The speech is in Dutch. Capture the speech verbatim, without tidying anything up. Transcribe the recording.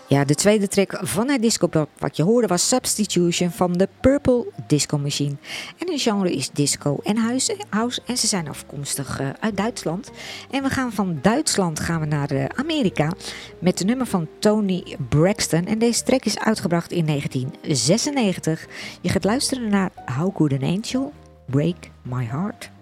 Ja, de tweede track van het discopop wat je hoorde was Substitution van de Purple Disco Machine. En hun genre is disco en house, house en ze zijn afkomstig uh, uit Duitsland. En we gaan van Duitsland gaan we naar uh, Amerika met de nummer van Tony Braxton. En deze track is uitgebracht in negentien zesennegentig. Je gaat luisteren naar How Could an Angel Break My Heart.